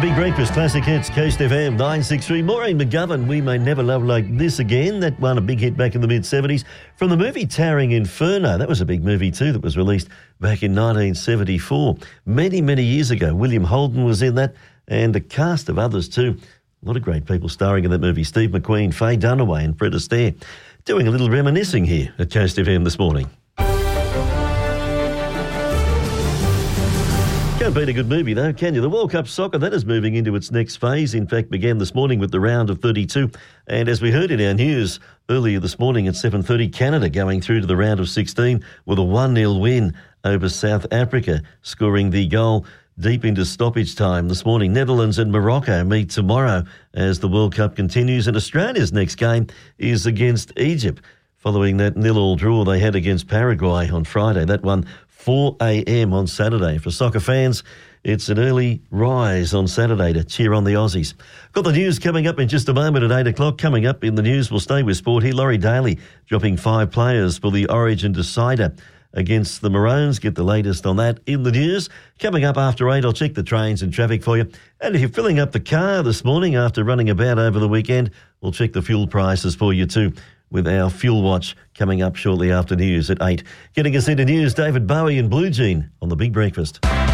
Big Breakfast, Classic Hits, Coast FM 963. Maureen McGovern, We May Never Love Like This Again. That won a big hit back in the mid-70s. From the movie Towering Inferno, that was a big movie too that was released back in 1974. Many, many years ago, William Holden was in that and a cast of others too. A lot of great people starring in that movie. Steve McQueen, Faye Dunaway and Fred Astaire. Doing a little reminiscing here at Coast FM this morning. Can't beat a good movie though, can you? The World Cup soccer, that is moving into its next phase. In fact, began this morning with the round of 32. And as we heard in our news earlier this morning at 7:30, Canada going through to the round of 16 with a 1-0 win over South Africa, scoring the goal deep into stoppage time this morning. Netherlands and Morocco meet tomorrow as the World Cup continues, and Australia's next game is against Egypt, following that 0-0 draw they had against Paraguay on Friday. That one 4 a.m. on Saturday. For soccer fans, it's an early rise on Saturday to cheer on the Aussies. Got the news coming up in just a moment at 8 o'clock. Coming up in the news, we'll stay with sport here. Laurie Daly dropping 5 players for the Origin decider against the Maroons. Get the latest on that in the news. Coming up after 8, I'll check the trains and traffic for you. And if you're filling up the car this morning after running about over the weekend, we'll check the fuel prices for you too, with our Fuel Watch coming up shortly after news at 8. Getting us into news, David Bowie and Blue Jean on The Big Breakfast.